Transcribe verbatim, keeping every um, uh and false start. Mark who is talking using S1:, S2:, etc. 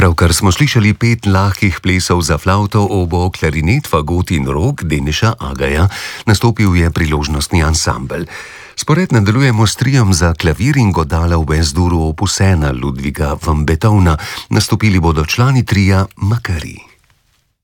S1: Pravkar smo slišali pet lahkih plesov za flavto, obo, klarinet, fagot in rog Deneša Agaja, nastopil je priložnostni ansambel. Spored nadaljujemo s triom za klavir in godala v Es-duru opus ena Ludviga van Beethovna, nastopili bodo člani tria Makari.